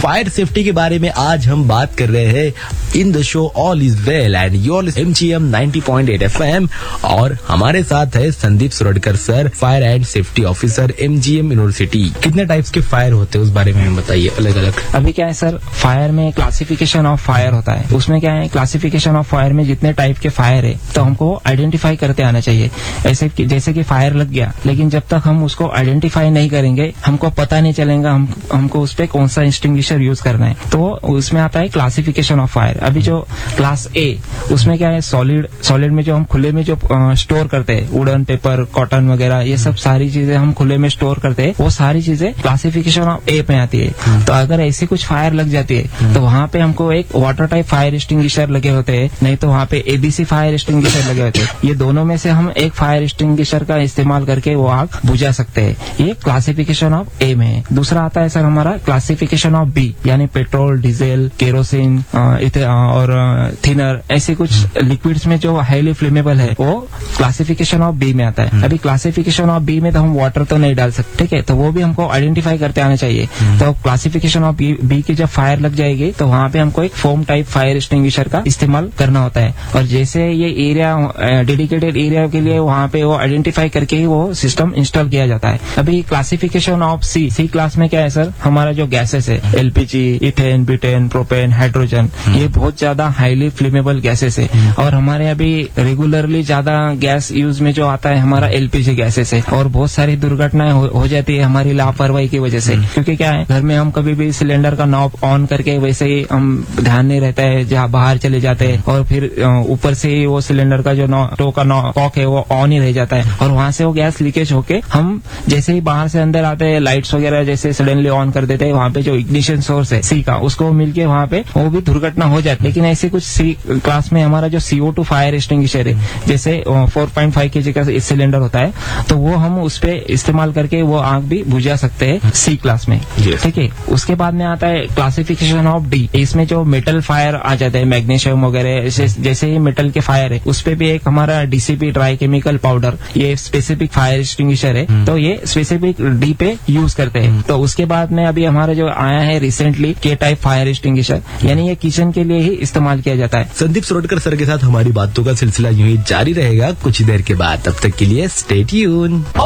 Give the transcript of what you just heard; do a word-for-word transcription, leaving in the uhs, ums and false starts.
Fire safety के बारे में आज हम बात कर रहे हैं in the show all is well and your MGM ninety point eight FM. और हमारे साथ है Sandeep Suradkar sir, fire and safety officer MGM university. कितने टाइप्स के फायर होते हैं उस बारे में बताइए अलग अलग। अभी क्या है सर, फायर में क्लासिफिकेशन ऑफ फायर होता है। उसमें क्या है, क्लासिफिकेशन ऑफ फायर में जितने टाइप के फायर है तो हमको आइडेंटिफाई करते आना चाहिए। ऐसे कि, जैसे कि फायर लग गया, लेकिन जब तक हम उसको आइडेंटिफाई नहीं करेंगे हमको पता नहीं चलेगा हम हमको उस पे कौन सा एक्सटिंग्विशर यूज करना है। तो उसमें आता है क्लासिफिकेशन ऑफ फायर। अभी जो क्लास ए, उसमें क्या है, सॉलिड सॉलिड में जो हम खुले में जो स्टोर करते हैं, वुडन, पेपर, कॉटन वगैरह, ये सब सारी चीजें हम खुले में स्टोर करते हैं, वो सारी चीजें क्लासिफिकेशन ऑफ ए में आती है। तो अगर ऐसी कुछ फायर लग जाती है तो वहाँ पे हमको एक वाटर टाइप फायर एक्सटिंग्विशर लगे होते हैं, नहीं तो वहाँ पे एबीसी फायर एक्सटिंग्विशर लगे होते हैं। ये दोनों में से हम एक फायर एक्सटिंग्विशर का इस्तेमाल करके वो आग बुझा सकते हैं। ये क्लासिफिकेशन ऑफ ए में है। दूसरा आता है सर हमारा क्लासिफिकेशन ऑफ बी, यानी पेट्रोल, डीजल, केरोसिन और थिनर, ऐसे कुछ लिक्विड्स में जो हाईली फ्लेमेबल है वो क्लासिफिकेशन ऑफ बी में आता है। अभी क्लासिफिकेशन ऑफ बी में तो हम वाटर तो नहीं डाल सकते, ठीक है, तो वो भी हमको आइडेंटिफाई करते आना चाहिए। तो क्लासिफिकेशन ऑफ बी की जब फायर लग जाएगी तो वहाँ पे हमको एक फोम टाइप फायर एक्सटिंग्विशर का इस्तेमाल करना होता है। और जैसे ये एरिया डेडिकेटेड एरिया के लिए वहाँ पे वो आइडेंटिफाई करके ही वो सिस्टम इंस्टॉल किया जाता है। अभी classification of C C class में क्या है सर, हमारा जो गैसेस है, LPG, ethane, butane, propane, hydrogen, ये बहुत ज्यादा हाईली फ्लेमेबल गैसेस है। और हमारे अभी रेगुलरली ज्यादा गैस यूज में जो आता है हमारा एलपीजी गैसेस है। और बहुत सारी दुर्घटनाएं हो, हो जाती है हमारी लापरवाही की वजह से, क्योंकि क्या है, घर में हम कभी भी सिलेंडर का नॉब ऑन करके वैसे ही हम ध्यान नहीं रहता है, जहाँ बाहर चले जाते हैं और फिर ऊपर से ही वो सिलेंडर का जो टो का कॉक है वो ऑन ही रह जाता है और वहां से वो गैस लीकेज होके हम जैसे ही बाहर से अंदर आते हैं, लाइट्स वगैरह जैसे सडनली ऑन कर देते हैं, वहाँ पे जो इग्निशन सोर्स है सी का, उसको मिलके वहाँ पे वो भी दुर्घटना हो जाती है। लेकिन ऐसे कुछ सी क्लास में हमारा जो सीओ टू फायर एक्सटिंग्विशर है, जैसे फोर पॉइंट फाइव केजी का सिलेंडर होता है, तो वो हम उस पे इस्तेमाल करके वो आग भी बुझा सकते हैं सी क्लास में, ठीक है। उसके बाद में आता है क्लासिफिकेशन ऑफ डी। इसमें जो मेटल फायर आ जाता है, मैग्नीशियम वगैरह, जैसे ही मेटल के फायर है उस पे भी एक हमारा डीसीपी, ड्राई केमिकल पाउडर, ये स्पेसिफिक फायर एक्सटिंग्विशर है, तो ये स्पेसिफिक डी पे यूज करते हैं। तो उसके बाद में अभी हमारा जो आया है रिसेंटली के टाइप फायर एक्सटिंग्विशर, यानी ये किचन के लिए ही इस्तेमाल किया जाता है। संदीप सुरडकर सर के साथ हमारी बातों का सिलसिला यूं ही जारी रहेगा कुछ देर के बाद। तब तक के लिए स्टे ट्यून।